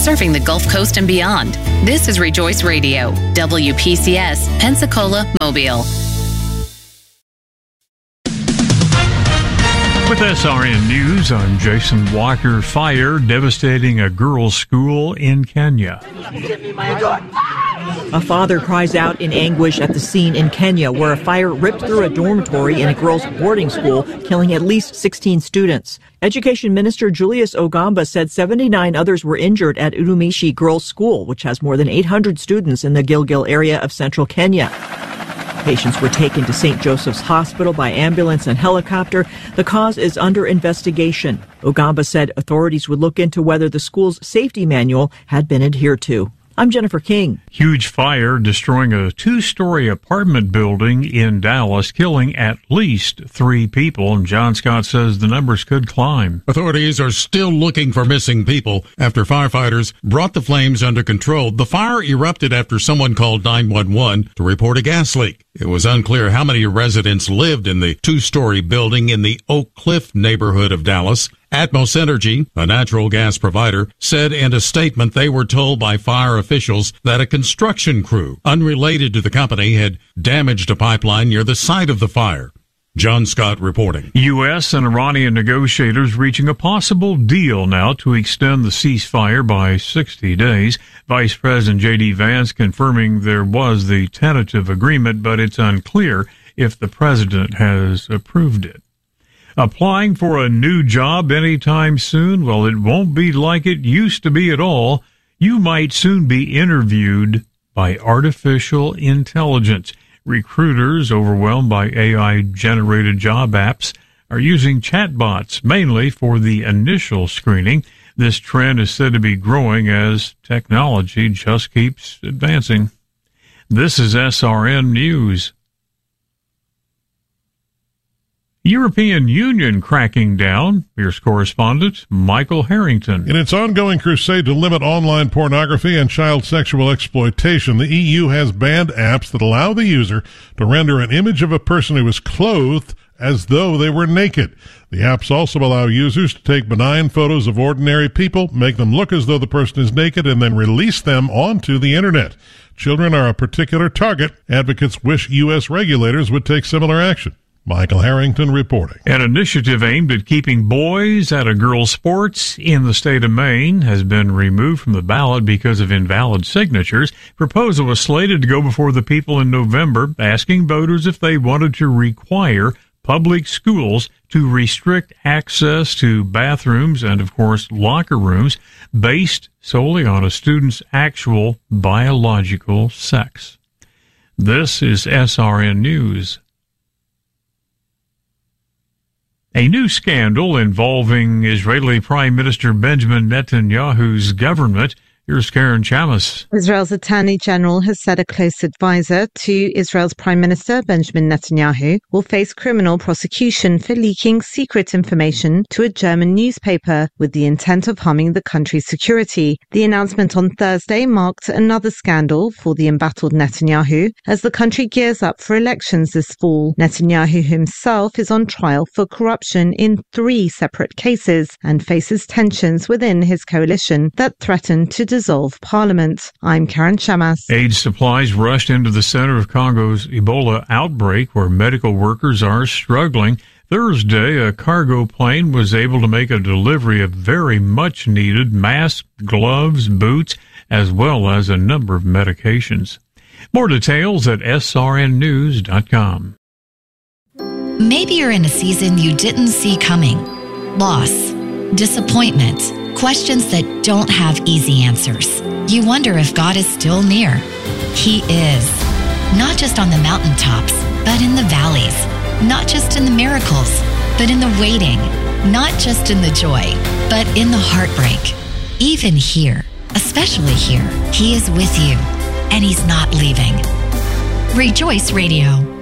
serving the Gulf Coast and beyond. This is Rejoice Radio, WPCS, Pensacola, Mobile. With SRN News, I'm Jason Walker. Fire devastating a girls' school in Kenya. A father cries out in anguish at the scene in Kenya where a fire ripped through a dormitory in a girls' boarding school, killing at least 16 students. Education Minister Julius Ogamba said 79 others were injured at Urumishi Girls' School, which has more than 800 students in the Gilgil area of central Kenya. Patients were taken to St. Joseph's Hospital by ambulance and helicopter. The cause is under investigation. Ogamba said authorities would look into whether the school's safety manual had been adhered to. I'm Jennifer King. Huge fire destroying a 2-story apartment building in Dallas, killing at least 3 people. And John Scott says the numbers could climb. Authorities are still looking for missing people after firefighters brought the flames under control. The fire erupted after someone called 911 to report a gas leak. It was unclear how many residents lived in the 2-story building in the Oak Cliff neighborhood of Dallas. Atmos Energy, a natural gas provider, said in a statement they were told by fire officials that a construction crew unrelated to the company had damaged a pipeline near the site of the fire. John Scott reporting. U.S. and Iranian negotiators reaching a possible deal now to extend the ceasefire by 60 days. Vice President J.D. Vance confirming there was the tentative agreement, but it's unclear if the president has approved it. Applying for a new job anytime soon? Well, it won't be like it used to be at all. You might soon be interviewed by artificial intelligence. Recruiters, overwhelmed by AI-generated job apps, are using chatbots mainly for the initial screening. This trend is said to be growing as technology just keeps advancing. This is SRN News. European Union cracking down. Here's correspondent Michael Harrington. In its ongoing crusade to limit online pornography and child sexual exploitation, the EU has banned apps that allow the user to render an image of a person who is clothed as though they were naked. The apps also allow users to take benign photos of ordinary people, make them look as though the person is naked, and then release them onto the internet. Children are a particular target. Advocates wish U.S. regulators would take similar action. Michael Harrington reporting. An initiative aimed at keeping boys out of girls' sports in the state of Maine has been removed from the ballot because of invalid signatures. Proposal was slated to go before the people in November, asking voters if they wanted to require public schools to restrict access to bathrooms and, of course, locker rooms based solely on a student's actual biological sex. This is SRN News. A new scandal involving Israeli Prime Minister Benjamin Netanyahu's government. Here's Karen Chamas. Israel's Attorney General has said a close advisor to Israel's Prime Minister Benjamin Netanyahu will face criminal prosecution for leaking secret information to a German newspaper with the intent of harming the country's security. The announcement on Thursday marked another scandal for the embattled Netanyahu as the country gears up for elections this fall. Netanyahu himself is on trial for corruption in 3 separate cases and faces tensions within his coalition that threaten to dissolve parliament. I'm Karen Chamas. Aid supplies rushed into the center of Congo's Ebola outbreak, where medical workers are struggling. Thursday, a cargo plane was able to make a delivery of very much needed masks, gloves, boots, as well as a number of medications. More details at srnnews.com. Maybe you're in a season you didn't see coming. Loss, disappointment, questions that don't have easy answers. You wonder if God is still near. He is. Not just on the mountaintops, but in the valleys. Not just in the miracles, but in the waiting. Not just in the joy, but in the heartbreak. Even here, especially here, He is with you, and He's not leaving. Rejoice Radio.